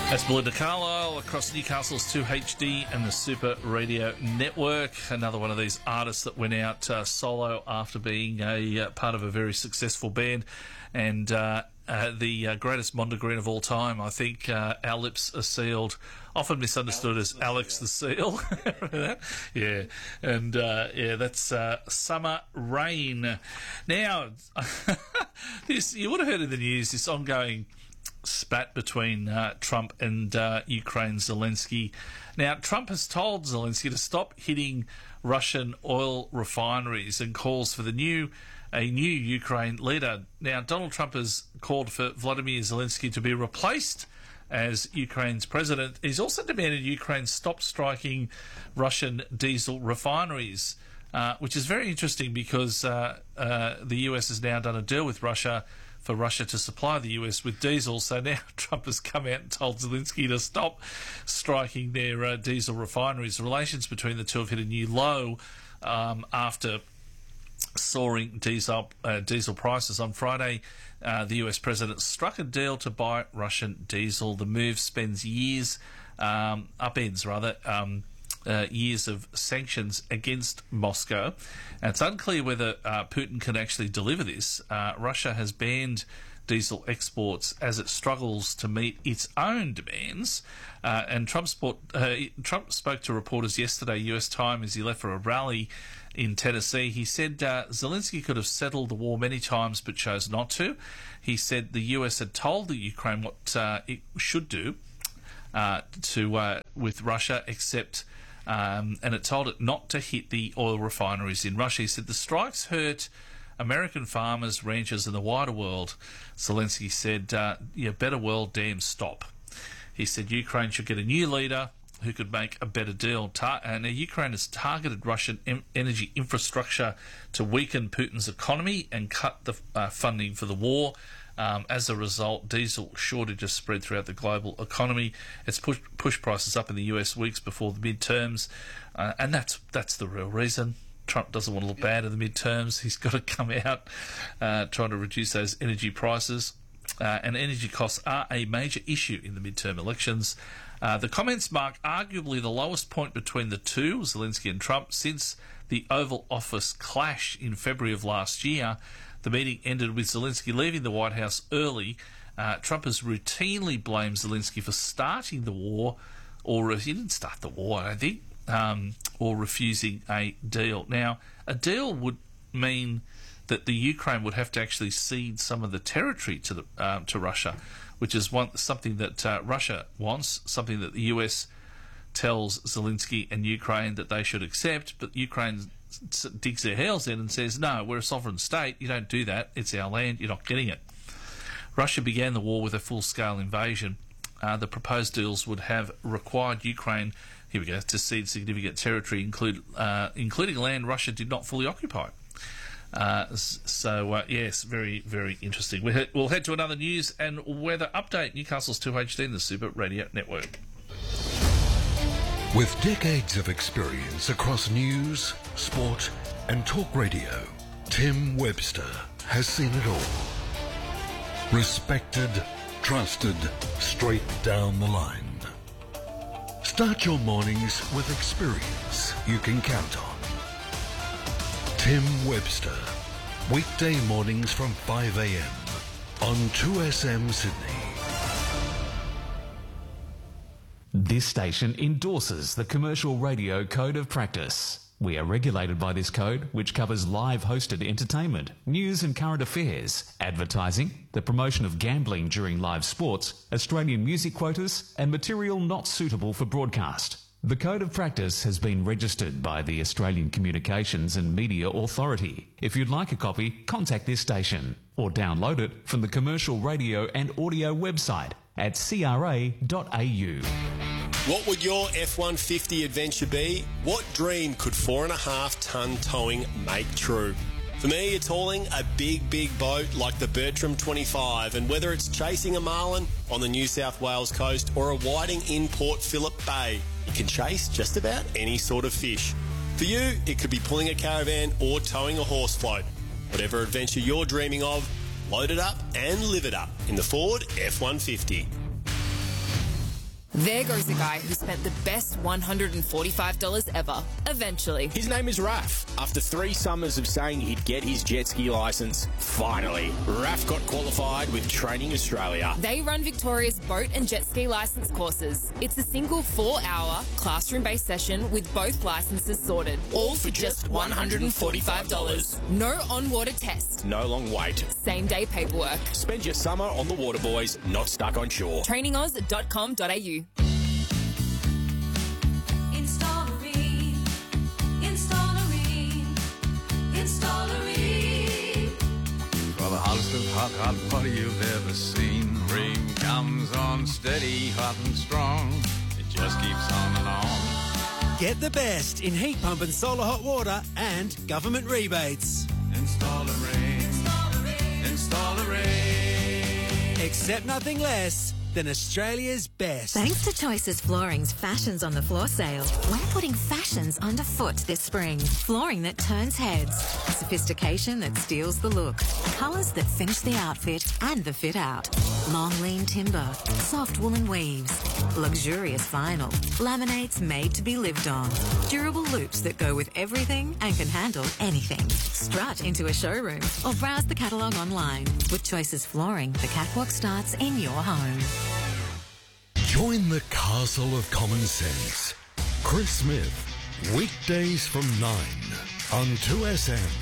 That's Belinda Carlisle across Newcastle's 2HD and the Super Radio Network. Another one of these artists that went out solo after being a part of a very successful band. And the greatest Mondegreen of all time, I think, Our Lips Are Sealed, often misunderstood as Alex the Seal. Remember that? Yeah. And, that's Summer Rain. Now, you would have heard in the news this ongoing spat between Trump and Ukraine's Zelensky. Now, Trump has told Zelensky to stop hitting Russian oil refineries and calls for a new Ukraine leader. Now, Donald Trump has called for Vladimir Zelensky to be replaced as Ukraine's president. He's also demanded Ukraine stop striking Russian diesel refineries, which is very interesting because the US has now done a deal with Russia for Russia to supply the US with diesel. So now Trump has come out and told Zelensky to stop striking their diesel refineries. Relations between the two have hit a new low after soaring diesel prices. On Friday, the US president struck a deal to buy Russian diesel. The move upends years of sanctions against Moscow. And it's unclear whether Putin can actually deliver this. Russia has banned diesel exports as it struggles to meet its own demands. And Trump spoke to reporters yesterday, US time, as he left for a rally in Tennessee. He said Zelensky could have settled the war many times but chose not to. He said the US had told the Ukraine what it should do with Russia, except and it told it not to hit the oil refineries in Russia. He said the strikes hurt American farmers, ranchers and the wider world. Zelensky said, better world, damn stop. He said Ukraine should get a new leader who could make a better deal. And Ukraine has targeted Russian energy infrastructure to weaken Putin's economy and cut the funding for the war. As a result, diesel shortages spread throughout the global economy. It's pushed prices up in the US weeks before the midterms, and that's the real reason. Trump doesn't want to look bad in the midterms. He's got to come out trying to reduce those energy prices. And energy costs are a major issue in the midterm elections. The comments mark arguably the lowest point between the two, Zelensky and Trump, since the Oval Office clash in February of last year. The meeting ended with Zelensky leaving the White House early. Trump has routinely blamed Zelensky for starting the war, or he didn't start the war, I think, or refusing a deal. Now, a deal would mean that the Ukraine would have to actually cede some of the territory to Russia, which is something that Russia wants, something that the US tells Zelensky and Ukraine that they should accept, but Ukraine digs their heels in and says, no, we're a sovereign state, you don't do that, it's our land, you're not getting it. Russia began the war with a full-scale invasion. The proposed deals would have required Ukraine, here we go, to cede significant territory, including land Russia did not fully occupy. Yes, very, very interesting. We'll head to another news and weather update. Newcastle's 2HD and the Super Radio Network. With decades of experience across news, sport and talk radio, Tim Webster has seen it all. Respected, trusted, straight down the line. Start your mornings with experience you can count on. Tim Webster, weekday mornings from 5 a.m. on 2SM Sydney. This station endorses the Commercial Radio Code of Practice. We are regulated by this code, which covers live hosted entertainment, news and current affairs, advertising, the promotion of gambling during live sports, Australian music quotas, and material not suitable for broadcast. The Code of Practice has been registered by the Australian Communications and Media Authority. If you'd like a copy, contact this station or download it from the Commercial Radio and Audio website at cra.au. What would your F-150 adventure be? What dream could 4.5-tonne towing make true? For me, it's hauling a big, big boat like the Bertram 25, and whether it's chasing a marlin on the New South Wales coast or a whiting in Port Phillip Bay, you can chase just about any sort of fish. For you, it could be pulling a caravan or towing a horse float. Whatever adventure you're dreaming of, load it up and live it up in the Ford F-150. There goes a guy who spent the best $145 ever, eventually. His name is Raf. After 3 summers of saying he'd get his jet ski licence, finally, Raf got qualified with Training Australia. They run Victoria's boat and jet ski licence courses. It's a single 4-hour classroom-based session with both licences sorted. All for just $145. No on-water test. No long wait. Same-day paperwork. Spend your summer on the water, boys, not stuck on shore. trainingoz.com.au. For the hottest of hot water you've ever seen. Rain comes on steady, hot and strong. It just keeps on and on. Get the best in heat pump and solar hot water and government rebates. Install a rain. Install a rain. Accept nothing less than Australia's best. Thanks to Choices Flooring's Fashions on the Floor sale, we're putting fashions underfoot this spring. Flooring that turns heads, sophistication that steals the look, colours that finish the outfit and the fit out. Long lean timber, soft woolen weaves, luxurious vinyl, laminates made to be lived on, durable loops that go with everything and can handle anything. Strut into a showroom or browse the catalogue online. With Choices Flooring, the catwalk starts in your home. Join the castle of common sense. Chris Smith, weekdays from 9 on 2SM.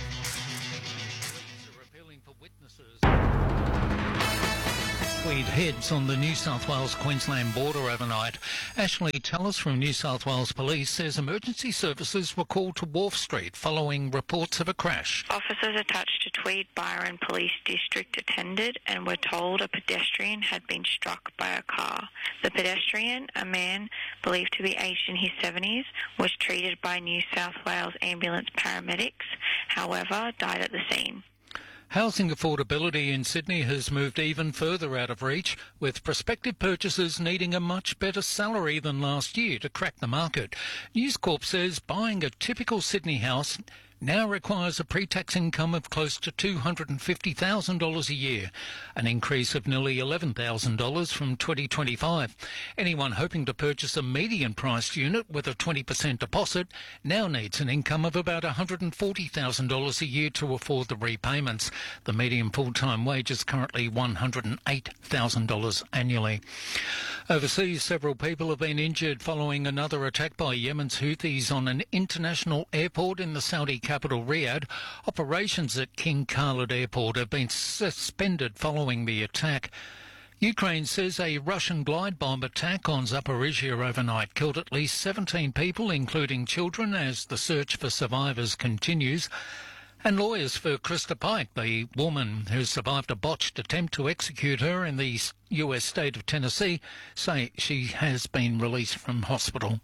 Tweed heads on the New South Wales-Queensland border overnight. Ashley Tallis from New South Wales Police says emergency services were called to Wharf Street following reports of a crash. Officers attached to Tweed Byron Police District attended and were told a pedestrian had been struck by a car. The pedestrian, a man believed to be aged in his 70s, was treated by New South Wales ambulance paramedics, however, died at the scene. Housing affordability in Sydney has moved even further out of reach, with prospective purchasers needing a much better salary than last year to crack the market. News Corp says buying a typical Sydney house now requires a pre-tax income of close to $250,000 a year, an increase of nearly $11,000 from 2025. Anyone hoping to purchase a median-priced unit with a 20% deposit now needs an income of about $140,000 a year to afford the repayments. The median full-time wage is currently $108,000 annually. Overseas, several people have been injured following another attack by Yemen's Houthis on an international airport in the Saudi capital Riyadh. Operations at King Khalid Airport have been suspended following the attack. Ukraine says a Russian glide bomb attack on Zaporizhia overnight killed at least 17 people, including children, as the search for survivors continues. And lawyers for Krista Pike, the woman who survived a botched attempt to execute her in the US state of Tennessee, say she has been released from hospital.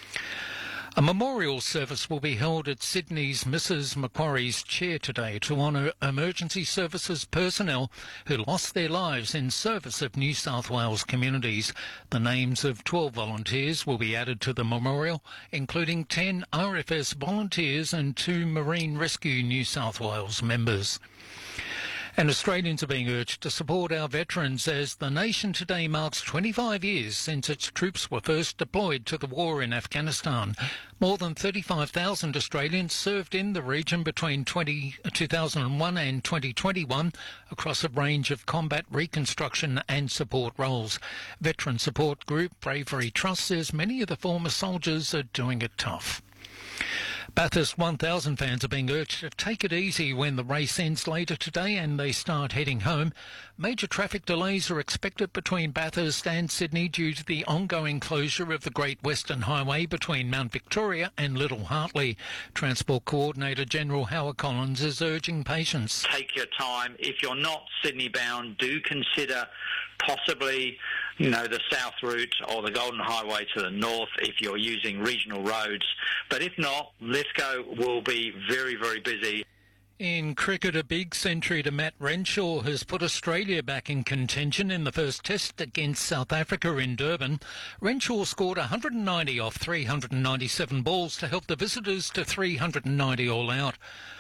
A memorial service will be held at Sydney's Mrs Macquarie's Chair today to honour emergency services personnel who lost their lives in service of New South Wales communities. The names of 12 volunteers will be added to the memorial, including 10 RFS volunteers and 2 Marine Rescue New South Wales members. And Australians are being urged to support our veterans as the nation today marks 25 years since its troops were first deployed to the war in Afghanistan. More than 35,000 Australians served in the region between 2001 and 2021 across a range of combat reconstruction and support roles. Veteran support group Bravery Trust says many of the former soldiers are doing it tough. Bathurst 1000 fans are being urged to take it easy when the race ends later today and they start heading home. Major traffic delays are expected between Bathurst and Sydney due to the ongoing closure of the Great Western Highway between Mount Victoria and Little Hartley. Transport Coordinator General Howard Collins is urging patience. Take your time. If you're not Sydney bound, do consider possibly, the south route or the Golden Highway to the north if you're using regional roads. But if not, Lithgow will be very, very busy. In cricket, a big century to Matt Renshaw has put Australia back in contention in the first test against South Africa in Durban. Renshaw scored 190 off 397 balls to help the visitors to 390 all out.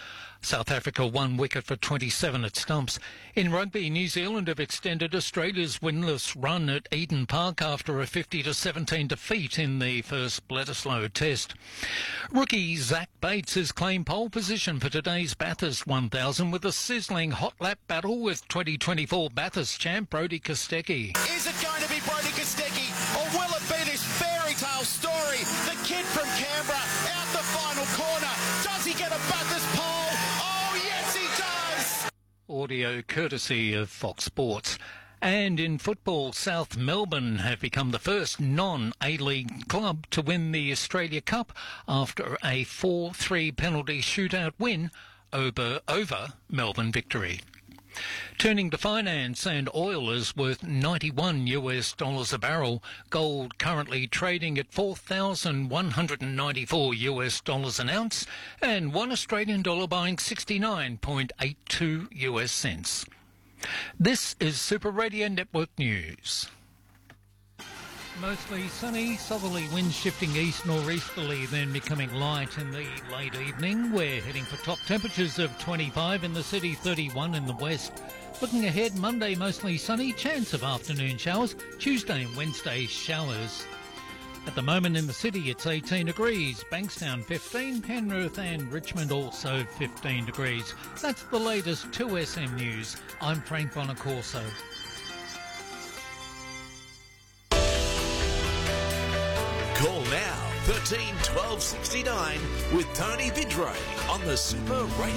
South Africa 1 wicket for 27 at stumps. In rugby, New Zealand have extended Australia's winless run at Eden Park after a 50-17 defeat in the first Bledisloe Test. Rookie Zach Bates has claimed pole position for today's Bathurst 1000 with a sizzling hot lap battle with 2024 Bathurst champ Brodie Kostecki. Is it going to be Brodie Kostecki, or will it be this fairy tale story? The kid from Canberra out the final corner. Does he get a Bathurst pole? Oh, yes, he does! Audio courtesy of Fox Sports. And in football, South Melbourne have become the first non-A-League club to win the Australia Cup after a 4-3 penalty shootout win over Melbourne Victory. Turning to finance, and oil is worth $91 a barrel. Gold currently trading at $4,194 an ounce, and $1 Australian dollar buying 69.82 US cents. This is Super Radio Network News. Mostly sunny, southerly winds shifting east nor'easterly, then becoming light in the late evening. We're heading for top temperatures of 25 in the city, 31 in the west. Looking ahead, Monday mostly sunny, chance of afternoon showers. Tuesday and Wednesday showers. At the moment in the city it's 18 degrees, Bankstown 15, Penrith and Richmond also 15 degrees. That's the latest 2SM News. I'm Frank Bonacorso. Call now 13 12 69 with Tony Vidray on the Super Radio.